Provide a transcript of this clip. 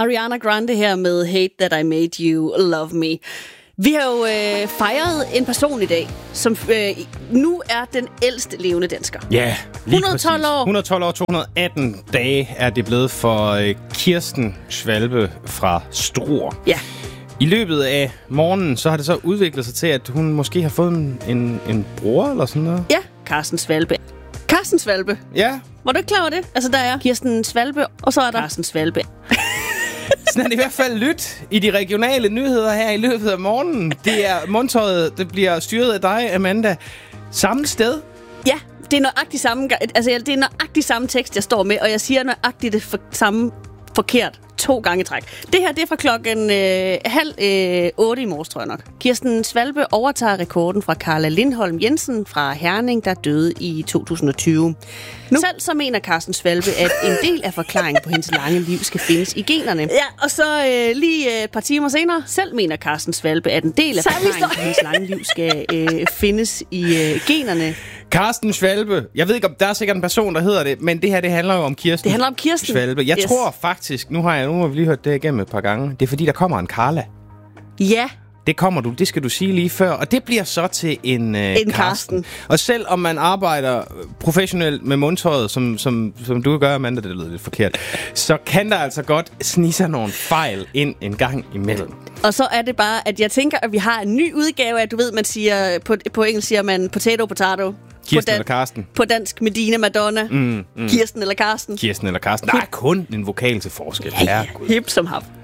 Ariana Grande her med Hate That I Made You Love Me. Vi har jo fejret en person i dag, som nu er den ældste levende dansker. Ja, lige 112 præcis. år. 112 år, 218 dage er det blevet for Kirsten Schwalbe fra Struer. Ja. I løbet af morgenen, så har det så udviklet sig til, at hun måske har fået en bror eller sådan noget. Ja, Carsten Schwalbe. Carsten Schwalbe. Ja. Var du ikke klar over det? Altså, der er Kirsten Schwalbe, og så er der Carsten Schwalbe. Sådan er det i hvert fald lyt i de regionale nyheder her i løbet af morgenen. Det er mundtøjet, det bliver styret af dig, Amanda. Samme sted. Ja, det er nøjagtigt samme, det er nøjagtigt samme tekst, jeg står med, og jeg siger nøjagtigt det samme forkert 2 gange i træk. Det her, det er fra klokken 7:30 i morges, tror jeg nok. Kirsten Schwalbe overtager rekorden fra Carla Lindholm Jensen fra Herning, der døde i 2020. Selv så mener Carsten Schwalbe, at en del af forklaringen på hendes lange liv skal findes i generne. Ja, og så lige et par timer senere, selv mener Carsten Schwalbe, at en del af forklaringen på hendes lange liv skal findes i generne. Carsten Schwalbe. Jeg ved ikke, om der er sikkert en person, der hedder det, men det her, det handler jo om Kirsten. Det handler om Kirsten. Schwalbe. Jeg tror faktisk, nu har vi lige hørt det igennem et par gange, det er fordi, der kommer en Carla. Ja. Det skal du sige lige før, og det bliver så til en Carsten. Og selv om man arbejder professionelt med mundtøjet, som du gør, Amanda, det lyder lidt forkert, så kan der altså godt snige sig nogle fejl ind en gang imellem. Og så er det bare, at jeg tænker, at vi har en ny udgave af, du ved, man siger, på engelsk siger man potato. Kirsten eller Carsten. På dansk Medina Madonna. Kirsten eller Carsten. Kirsten eller Carsten. Der er kun en vokal til forskel. Ja, hip som hap.